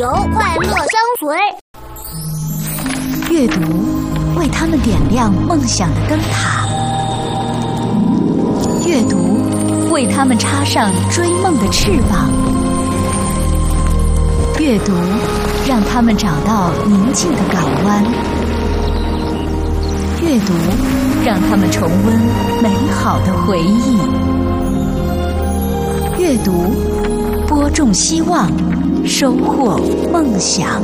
由快乐相随。 阅读为他们点亮梦想的灯塔，阅读为他们插上追梦的翅膀，阅读让他们找到宁静的港湾，阅读让他们重温美好的回忆，阅读播种希望，收获梦想。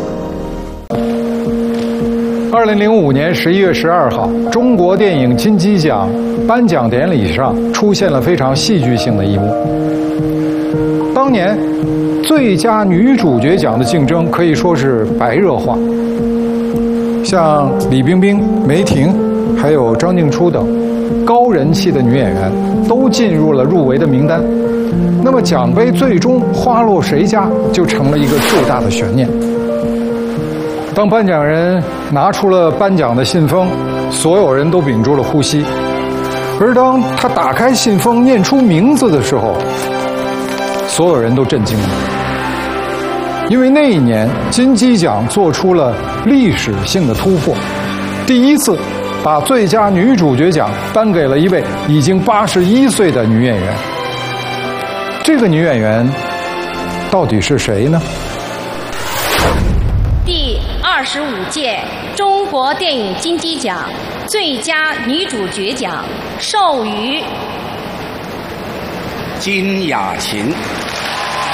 2005年11月12号，中国电影金鸡奖颁奖典礼上出现了非常戏剧性的一幕。当年最佳女主角奖的竞争可以说是白热化，像李冰冰、梅婷还有张静初等高人气的女演员都进入了入围的名单。那么奖杯最终花落谁家，就成了一个最大的悬念。当颁奖人拿出了颁奖的信封，所有人都屏住了呼吸。而当他打开信封念出名字的时候，所有人都震惊了。因为那一年金鸡奖做出了历史性的突破，第一次把最佳女主角奖颁给了一位已经81岁的女演员。这个女演员到底是谁呢？ 第25届中国电影金鸡奖最佳女主角奖授予金雅琴。